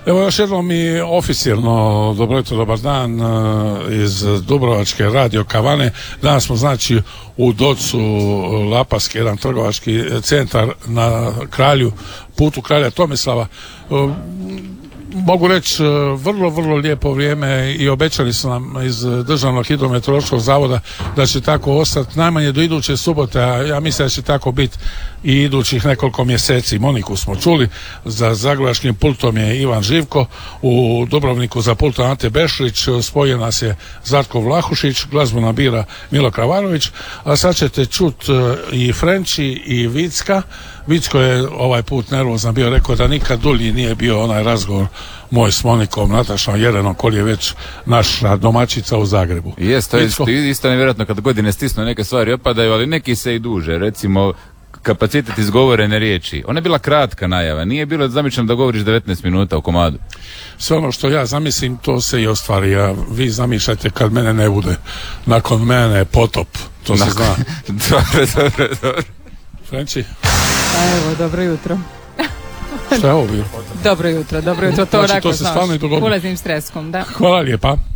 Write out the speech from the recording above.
Evo još jednom i oficirno dobro jutro, dobar dan iz Dubrovačke radio kavane. Danas smo znači u Docu Lapaski, jedan trgovački centar na Kralju, putu kralja Tomislava. Mogu reći vrlo lijepo vrijeme i obećali su nam iz Državnog hidrometeorološkog zavoda da će tako ostati najmanje do iduće subote, a ja mislim da će tako biti i idućih nekoliko mjeseci. Moniku smo čuli, za zagrebačkim pultom je Ivan Živko, u Dubrovniku za pultom Ante Bešlić, spojio nas je Zlatko Vlahušić, glazbu nam bira Milo Kravarović, a sad ćete čut i Frenči i Vicka. Vicko je ovaj put nervozan bio, rekao da nikad dulji nije bio onaj razgovor moj s Monikom Natašom Jerenom, koji je već naša domaćica u Zagrebu. Jest, to je isto nevjerojatno kad godine stisnu, neke stvari opadaju, ali neki se i duže, recimo kapacitet izgovorene riječi. Ona je bila kratka najava, nije bilo zamišljeno da govoriš 19 minuta u komadu. Sve ono što ja zamislim, to se i ostvari, a vi zamišljate kad mene ne bude. Nakon mene potop, to se zna. Dobro. Frenči? Evo, dobro jutro. Šta je ovo bilo? Dobro jutro, to znači, onako to se stvarno i dogodilo. ulaznim streskom, da. Hvala lijepa.